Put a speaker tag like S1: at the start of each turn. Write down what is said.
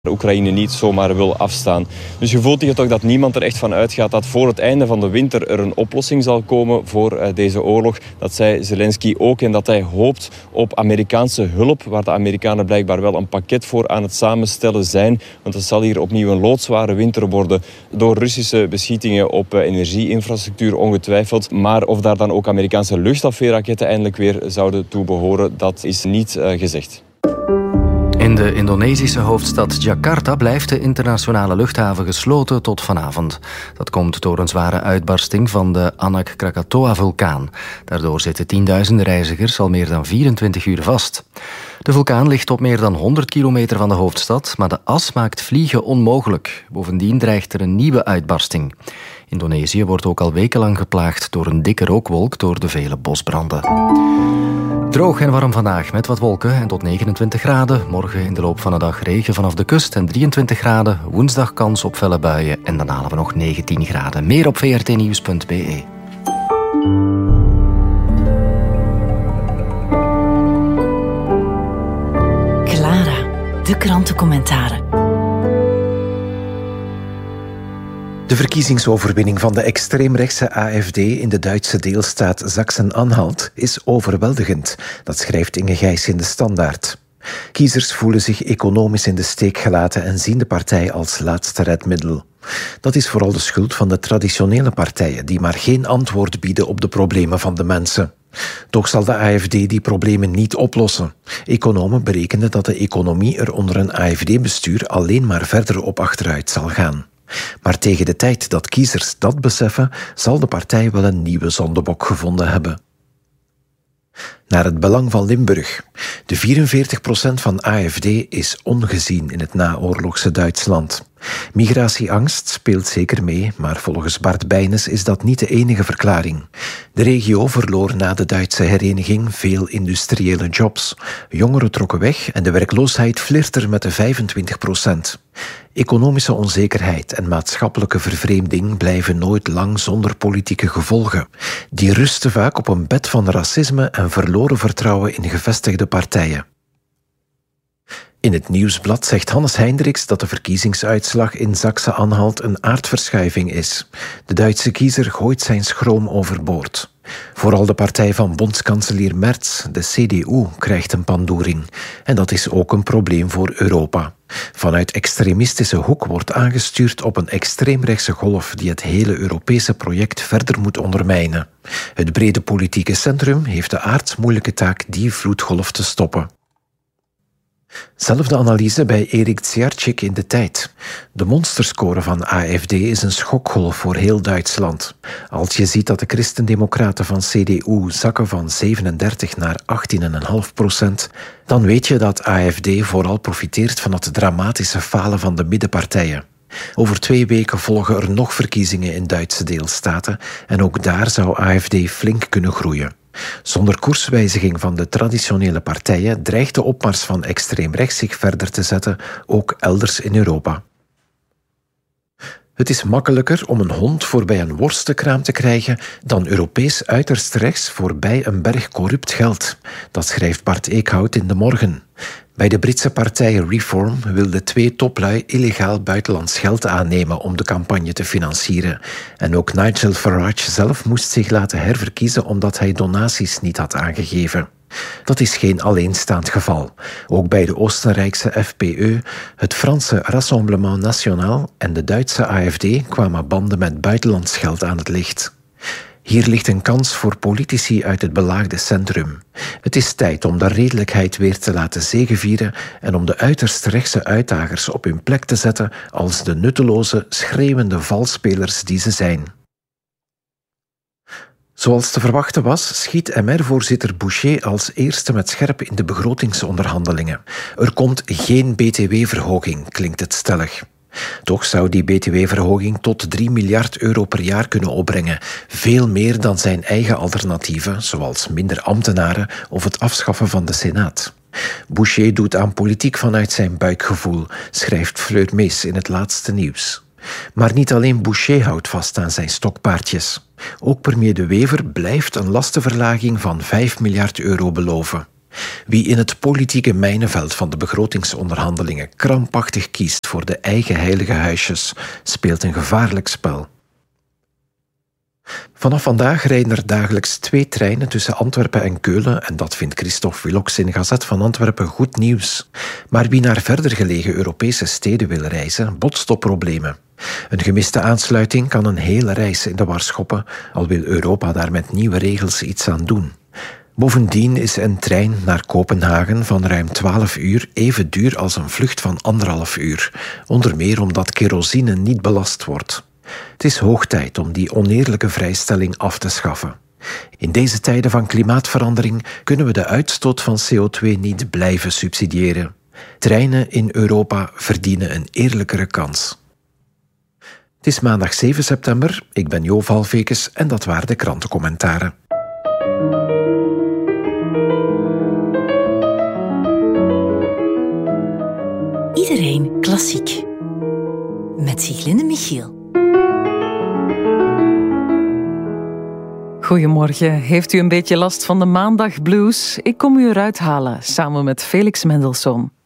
S1: Oekraïne niet zomaar wil afstaan. Dus je voelt hier toch dat niemand er echt van uitgaat dat voor het einde van de winter er een oplossing zal komen voor deze oorlog. Dat zei Zelensky ook en dat hij hoopt op Amerikaanse hulp, waar de Amerikanen blijkbaar wel een pakket voor aan het samenstellen zijn. Want het zal hier opnieuw een loodzware winter worden door Russische beschietingen op energieinfrastructuur ongetwijfeld. Maar of daar dan ook Amerikaanse luchtafweerraketten eindelijk weer zouden toe behoren, dat is niet gezegd.
S2: In de Indonesische hoofdstad Jakarta blijft de internationale luchthaven gesloten tot vanavond. Dat komt door een zware uitbarsting van de Anak Krakatoa-vulkaan. Daardoor zitten tienduizenden reizigers al meer dan 24 uur vast. De vulkaan ligt op meer dan 100 kilometer van de hoofdstad, maar de as maakt vliegen onmogelijk. Bovendien dreigt er een nieuwe uitbarsting. Indonesië wordt ook al wekenlang geplaagd door een dikke rookwolk door de vele bosbranden. Droog en warm vandaag met wat wolken en tot 29 graden. Morgen in de loop van de dag regen vanaf de kust en 23 graden. Woensdag kans op felle buien en dan halen we nog 19 graden. Meer op vrtnieuws.be.
S3: Clara, de krantencommentaren.
S4: De verkiezingsoverwinning van de extreemrechtse AfD in de Duitse deelstaat Sachsen-Anhalt is overweldigend. Dat schrijft Inge Gijs in de Standaard. Kiezers voelen zich economisch in de steek gelaten en zien de partij als laatste redmiddel. Dat is vooral de schuld van de traditionele partijen die maar geen antwoord bieden op de problemen van de mensen. Toch zal de AfD die problemen niet oplossen. Economen berekenen dat de economie er onder een AfD-bestuur alleen maar verder op achteruit zal gaan. Maar tegen de tijd dat kiezers dat beseffen, zal de partij wel een nieuwe zondebok gevonden hebben. Naar het belang van Limburg. De 44% van AfD is ongezien in het naoorlogse Duitsland. Migratieangst speelt zeker mee, maar volgens Bart Bijnes is dat niet de enige verklaring. De regio verloor na de Duitse hereniging veel industriële jobs. Jongeren trokken weg en de werkloosheid flirtte met de 25%. Economische onzekerheid en maatschappelijke vervreemding blijven nooit lang zonder politieke gevolgen. Die rusten vaak op een bed van racisme en verloren vertrouwen in gevestigde partijen. In het Nieuwsblad zegt Hannes Heindriks dat de verkiezingsuitslag in Sachsen-Anhalt een aardverschuiving is. De Duitse kiezer gooit zijn schroom overboord. Vooral de partij van bondskanselier Merz, de CDU, krijgt een pandoering. En dat is ook een probleem voor Europa. Vanuit extremistische hoek wordt aangestuurd op een extreemrechtse golf die het hele Europese project verder moet ondermijnen. Het brede politieke centrum heeft de aardsmoeilijke taak die vloedgolf te stoppen. Zelfde analyse bij Erik Tsiarczyk in De Tijd. De monsterscore van AfD is een schokgolf voor heel Duitsland. Als je ziet dat de christendemocraten van CDU zakken van 37 naar 18,5%, dan weet je dat AfD vooral profiteert van het dramatische falen van de middenpartijen. Over 2 weken volgen er nog verkiezingen in Duitse deelstaten en ook daar zou AfD flink kunnen groeien. Zonder koerswijziging van de traditionele partijen dreigt de opmars van extreem rechts zich verder te zetten, ook elders in Europa. Het is makkelijker om een hond voorbij een worstenkraam te krijgen dan Europees uiterst rechts voorbij een berg corrupt geld. Dat schrijft Bart Eekhout in De Morgen. Bij de Britse partij Reform wilden 2 toplui illegaal buitenlands geld aannemen om de campagne te financieren. En ook Nigel Farage zelf moest zich laten herverkiezen omdat hij donaties niet had aangegeven. Dat is geen alleenstaand geval. Ook bij de Oostenrijkse FPE, het Franse Rassemblement National en de Duitse AfD kwamen banden met buitenlands geld aan het licht. Hier ligt een kans voor politici uit het belaagde centrum. Het is tijd om de redelijkheid weer te laten zegevieren en om de uiterst rechtse uitdagers op hun plek te zetten als de nutteloze, schreeuwende valspelers die ze zijn. Zoals te verwachten was, schiet MR-voorzitter Boucher als eerste met scherp in de begrotingsonderhandelingen. Er komt geen btw-verhoging, klinkt het stellig. Toch zou die btw-verhoging tot 3 miljard euro per jaar kunnen opbrengen. Veel meer dan zijn eigen alternatieven, zoals minder ambtenaren of het afschaffen van de Senaat. Boucher doet aan politiek vanuit zijn buikgevoel, schrijft Fleur Mees in het laatste nieuws. Maar niet alleen Boucher houdt vast aan zijn stokpaardjes. Ook premier De Wever blijft een lastenverlaging van 5 miljard euro beloven. Wie in het politieke mijnenveld van de begrotingsonderhandelingen krampachtig kiest voor de eigen heilige huisjes, speelt een gevaarlijk spel. Vanaf vandaag rijden er dagelijks 2 treinen tussen Antwerpen en Keulen en dat vindt Christophe Willox in Gazet van Antwerpen goed nieuws. Maar wie naar verder gelegen Europese steden wil reizen, botst op problemen. Een gemiste aansluiting kan een hele reis in de war schoppen, al wil Europa daar met nieuwe regels iets aan doen. Bovendien is een trein naar Kopenhagen van ruim 12 uur even duur als een vlucht van 1,5 uur, onder meer omdat kerosine niet belast wordt. Het is hoog tijd om die oneerlijke vrijstelling af te schaffen. In deze tijden van klimaatverandering kunnen we de uitstoot van CO2 niet blijven subsidiëren. Treinen in Europa verdienen een eerlijkere kans. Het is maandag 7 september, ik ben Jo Valvekes en dat waren de krantencommentaren.
S3: Iedereen klassiek. Met Sieglinde Michiel.
S5: Goedemorgen. Heeft u een beetje last van de maandagblues? Ik kom u eruit halen, samen met Felix Mendelssohn.